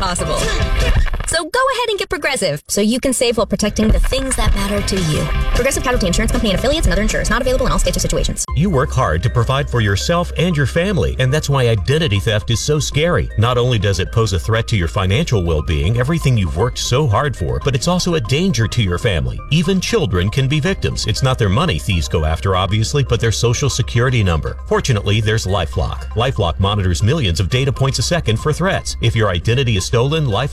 possible. So go ahead and get Progressive so you can save while protecting the things that matter to you. Progressive Casualty Insurance Company and affiliates and other insurers. Not available in all states or situations. You work hard to provide for yourself and your family, and that's why identity theft is so scary. Not only does it pose a threat to your financial well-being, everything you've worked so hard for, but it's also a danger to your family. Even children can be victims. It's not their money thieves go after, obviously, but their social security number. Fortunately, there's LifeLock. LifeLock monitors millions of data points a second for threats. If your identity is stolen, LifeLock